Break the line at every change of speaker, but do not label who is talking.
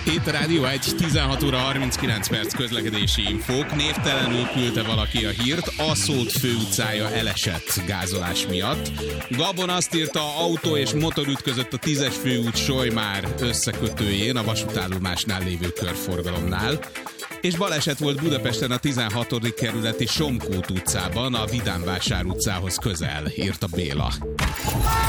Itt a Rádió 1, 16 óra 39 perc közlekedési infók. Névtelenül küldte valaki a hírt, Aszód főutcája elesett gázolás miatt. Gabon azt írta, autó és motor ütközött a 10-es főút Solymár összekötőjén, a vasútállomásnál lévő körforgalomnál. És baleset volt Budapesten a 16. kerületi Somkút utcában, a Vidámvásár utcához közel, írta Béla.